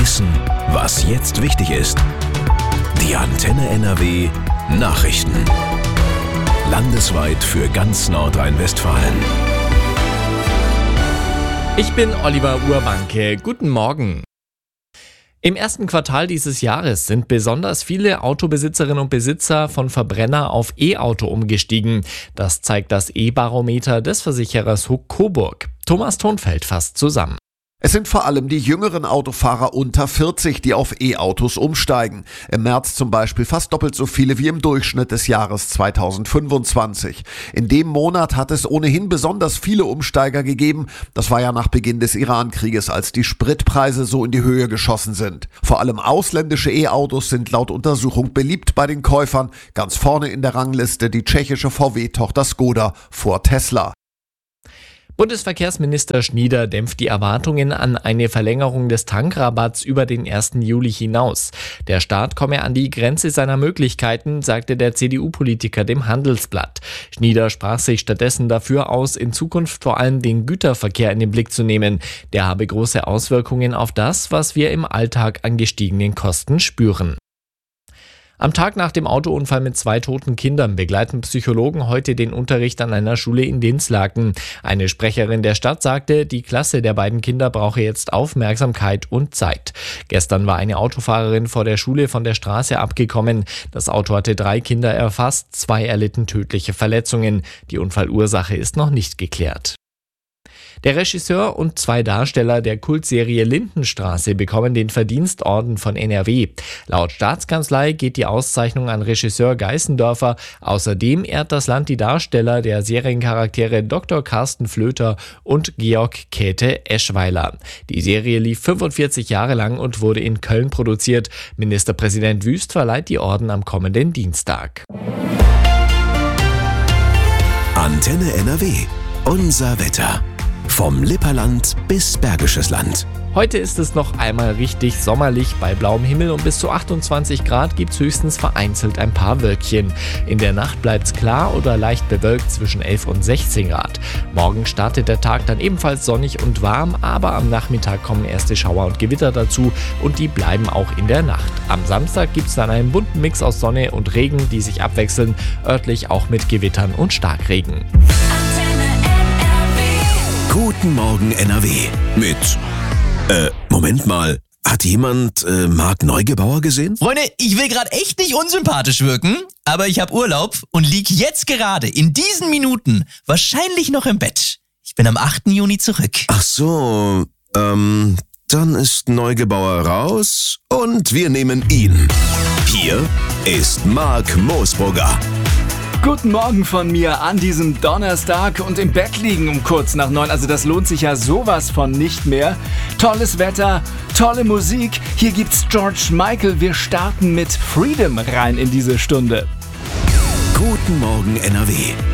Wissen, was jetzt wichtig ist. Die Antenne NRW Nachrichten. Landesweit für ganz Nordrhein-Westfalen. Ich bin Oliver Urbanke. Guten Morgen. Im ersten Quartal dieses Jahres sind besonders viele Autobesitzerinnen und Besitzer von Verbrenner auf E-Auto umgestiegen. Das zeigt das E-Barometer des Versicherers Huck Coburg. Thomas Thonfeld fasst zusammen. Es sind vor allem die jüngeren Autofahrer unter 40, die auf E-Autos umsteigen. Im März zum Beispiel fast doppelt so viele wie im Durchschnitt des Jahres 2025. In dem Monat hat es ohnehin besonders viele Umsteiger gegeben. Das war ja nach Beginn des Iran-Krieges, als die Spritpreise so in die Höhe geschossen sind. Vor allem ausländische E-Autos sind laut Untersuchung beliebt bei den Käufern. Ganz vorne in der Rangliste die tschechische VW-Tochter Skoda vor Tesla. Bundesverkehrsminister Schnieder dämpft die Erwartungen an eine Verlängerung des Tankrabatts über den 1. Juli hinaus. Der Staat komme an die Grenze seiner Möglichkeiten, sagte der CDU-Politiker dem Handelsblatt. Schnieder sprach sich stattdessen dafür aus, in Zukunft vor allem den Güterverkehr in den Blick zu nehmen. Der habe große Auswirkungen auf das, was wir im Alltag an gestiegenen Kosten spüren. Am Tag nach dem Autounfall mit 2 toten Kindern begleiten Psychologen heute den Unterricht an einer Schule in Dinslaken. Eine Sprecherin der Stadt sagte, die Klasse der beiden Kinder brauche jetzt Aufmerksamkeit und Zeit. Gestern war eine Autofahrerin vor der Schule von der Straße abgekommen. Das Auto hatte 3 Kinder erfasst, 2 erlitten tödliche Verletzungen. Die Unfallursache ist noch nicht geklärt. Der Regisseur und 2 Darsteller der Kultserie Lindenstraße bekommen den Verdienstorden von NRW. Laut Staatskanzlei geht die Auszeichnung an Regisseur Geißendörfer. Außerdem ehrt das Land die Darsteller der Seriencharaktere Dr. Carsten Flöter und Georg Käthe Eschweiler. Die Serie lief 45 Jahre lang und wurde in Köln produziert. Ministerpräsident Wüst verleiht die Orden am kommenden Dienstag. Antenne NRW. Unser Wetter. Vom Lipperland bis Bergisches Land. Heute ist es noch einmal richtig sommerlich bei blauem Himmel und bis zu 28 Grad gibt es höchstens vereinzelt ein paar Wölkchen. In der Nacht bleibt es klar oder leicht bewölkt zwischen 11 und 16 Grad. Morgen startet der Tag dann ebenfalls sonnig und warm, aber am Nachmittag kommen erste Schauer und Gewitter dazu und die bleiben auch in der Nacht. Am Samstag gibt es dann einen bunten Mix aus Sonne und Regen, die sich abwechseln, örtlich auch mit Gewittern und Starkregen. Guten Morgen NRW mit, Moment mal, hat jemand Marc Neugebauer gesehen? Freunde, ich will gerade echt nicht unsympathisch wirken, aber ich habe Urlaub und lieg jetzt gerade in diesen Minuten wahrscheinlich noch im Bett. Ich bin am 8. Juni zurück. Ach so, dann ist Neugebauer raus und wir nehmen ihn. Hier ist Marc Moosbrugger. Guten Morgen von mir an diesem Donnerstag und im Bett liegen um kurz nach 9. Also das lohnt sich ja sowas von nicht mehr. Tolles Wetter, tolle Musik. Hier gibt's George Michael. Wir starten mit Freedom rein in diese Stunde. Guten Morgen NRW